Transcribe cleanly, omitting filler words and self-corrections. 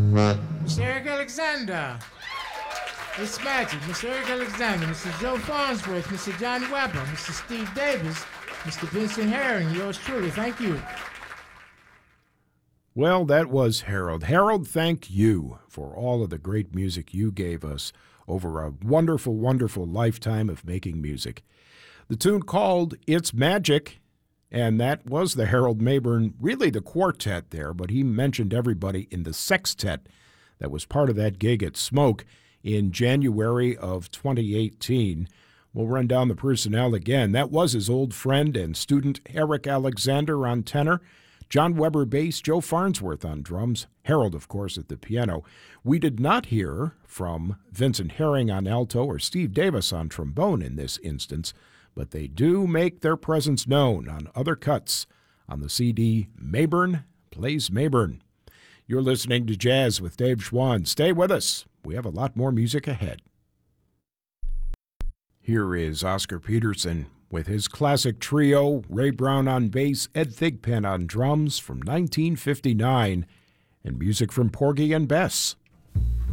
Mr. Eric Alexander. It's Magic. Mr. Eric Alexander, Mr. Joe Farnsworth, Mr. John Webber, Mr. Steve Davis, Mr. Vincent Herring, yours truly. Thank you. Well, that was Harold. Harold, thank you for all of the great music you gave us over a wonderful, wonderful lifetime of making music. The tune called It's Magic, and that was the Harold Mayburn, really the quartet there, but he mentioned everybody in the sextet that was part of that gig at Smoke in January of 2018. We'll run down the personnel again. That was his old friend and student Eric Alexander on tenor, John Webber bass, Joe Farnsworth on drums, Harold, of course, at the piano. We did not hear from Vincent Herring on alto or Steve Davis on trombone in this instance, but they do make their presence known on other cuts on the CD Mayburn Plays Mayburn. You're listening to Jazz with Dave Schwann. Stay with us. We have a lot more music ahead. Here is Oscar Peterson with his classic trio, Ray Brown on bass, Ed Thigpen on drums from 1959, and music from Porgy and Bess.